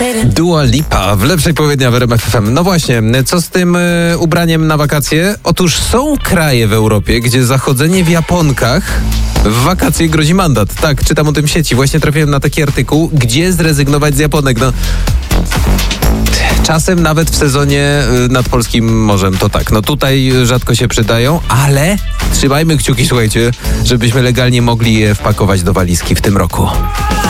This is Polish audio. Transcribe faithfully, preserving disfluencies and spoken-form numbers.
Dua Lipa w lepszej powiednia w R M F F M. No właśnie, co z tym y, ubraniem na wakacje? Otóż są kraje w Europie, gdzie zachodzenie w japonkach w wakacje grozi mandat. Tak, czytam o tym w sieci. Właśnie trafiłem na taki artykuł, gdzie zrezygnować z japonek. No... Czasem nawet w sezonie nad polskim morzem to tak. No tutaj rzadko się przydają, ale trzymajmy kciuki, słuchajcie, żebyśmy legalnie mogli je wpakować do walizki w tym roku.